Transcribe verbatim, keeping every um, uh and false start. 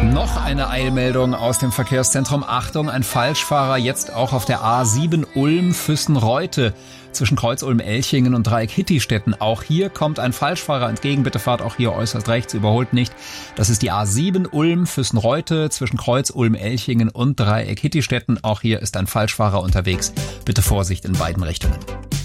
Noch eine Eilmeldung aus dem Verkehrszentrum. Achtung, ein Falschfahrer jetzt auch auf der A sieben Ulm-Füssen-Reute zwischen Kreuz Ulm-Elchingen und Dreieck Hittistetten. Auch hier kommt ein Falschfahrer entgegen. Bitte fahrt auch hier äußerst rechts, überholt nicht. Das ist die A sieben Ulm-Füssen-Reute zwischen Kreuz Ulm-Elchingen und Dreieck Hittistetten. Auch hier ist ein Falschfahrer unterwegs. Bitte Vorsicht in beiden Richtungen.